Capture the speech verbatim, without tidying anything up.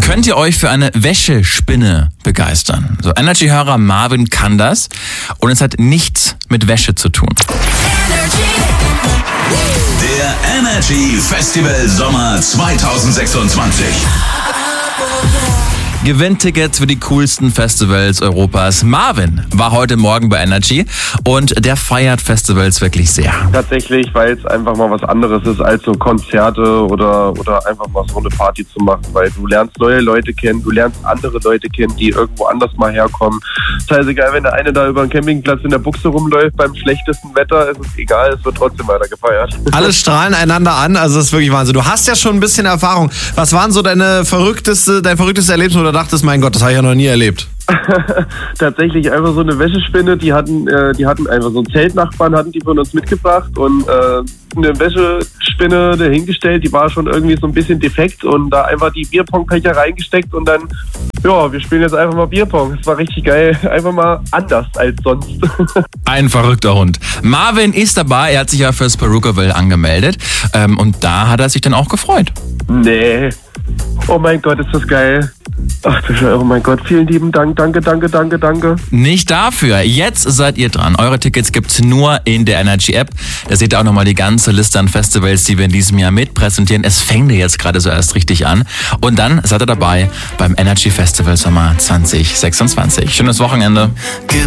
Könnt ihr euch für eine Wäschespinne begeistern? So, Energy-Hörer Marvin kann das und es hat nichts mit Wäsche zu tun. Der Energy Festival Sommer zwanzig sechsundzwanzig. Gewinnt Tickets für die coolsten Festivals Europas. Marvin war heute Morgen bei Energy und der feiert Festivals wirklich sehr. Tatsächlich, weil es einfach mal was anderes ist als so Konzerte oder, oder einfach mal so eine Party zu machen, weil du lernst neue Leute kennen, du lernst andere Leute kennen, die irgendwo anders mal herkommen. Scheißegal, wenn der eine da über den Campingplatz in der Buchse rumläuft beim schlechtesten Wetter, ist es egal, es wird trotzdem weiter gefeiert. Alle strahlen einander an, also das ist wirklich Wahnsinn. Du hast ja schon ein bisschen Erfahrung. Was waren so deine verrückteste, dein verrücktestes Erlebnis, wo du dachtest, mein Gott, das habe ich ja noch nie erlebt? Tatsächlich einfach so eine Wäschespinne, die hatten, äh, die hatten einfach so einen Zeltnachbarn, hatten die von uns mitgebracht und äh, eine Wäschespinne dahingestellt, die war schon irgendwie so ein bisschen defekt und da einfach die Bierpongbecher reingesteckt und dann, ja, wir spielen jetzt einfach mal Bierpong. Das war richtig geil, einfach mal anders als sonst. Ein verrückter Hund. Marvin ist dabei, er hat sich ja fürs Perukaville angemeldet ähm, und da hat er sich dann auch gefreut. Nee, oh mein Gott, ist das geil. Ach, das, oh mein Gott, vielen lieben Dank, danke, danke, danke, danke. Nicht dafür. Jetzt seid ihr dran. Eure Tickets gibt's nur in der Energy App. Da seht ihr auch nochmal die ganze Liste an Festivals, die wir in diesem Jahr mitpräsentieren. Es fängt jetzt gerade so erst richtig an. Und dann seid ihr dabei beim Energy Festival Sommer zwanzig sechsundzwanzig. Schönes Wochenende.